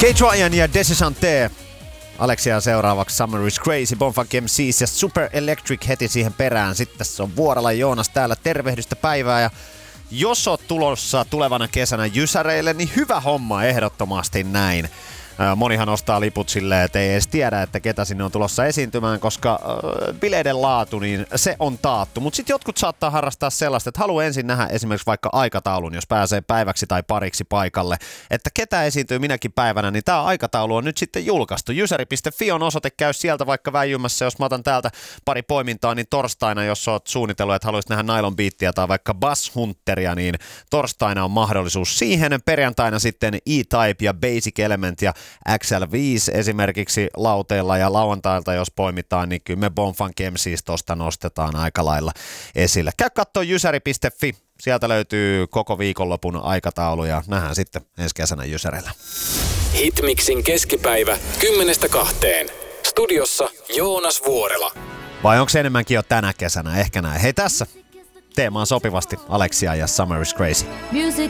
K-Tryan ja Desisante. Alexia seuraavaksi Summer is Crazy, Bonfunk MCs ja Super Electric heti siihen perään. Sitten tässä on Vuorela Joonas täällä, tervehdystä päivää. Ja jos oot tulossa tulevana kesänä jysäreille, niin hyvä homma ehdottomasti näin. Monihan ostaa liput silleen, että ei edes tiedä, että ketä sinne on tulossa esiintymään, koska bileiden laatu, niin se on taattu. Mutta sitten jotkut saattaa harrastaa sellaista, että haluaa ensin nähdä esimerkiksi vaikka aikataulun, jos pääsee päiväksi tai pariksi paikalle, että ketä esiintyy minäkin päivänä, niin tämä aikataulu on nyt sitten julkaistu. Jysäri.fi on osoite, käy sieltä vaikka väijymässä, jos mä otan täältä pari poimintaa, niin torstaina, jos oot suunnitellut, että haluaisit nähdä Nylon Beatia tai vaikka Bass Hunteria, niin torstaina on mahdollisuus siihen. Perjantaina sitten E-Type ja Basic Element ja XL5 esimerkiksi lauteilla ja lauantailta, jos poimitaan, niin kyllä me Bonfunk MCs tosta nostetaan aika lailla esille. Käy kattoo jysäri.fi, sieltä löytyy koko viikonlopun aikataulu ja nähdään sitten ensi kesänä jysäreillä. Hitmixin keskipäivä 10-2. Studiossa Joonas Vuorela. Vai onko se enemmänkin jo tänä kesänä? Ehkä näin. Hei tässä teemaan sopivasti Alexia ja Summer is Crazy. Music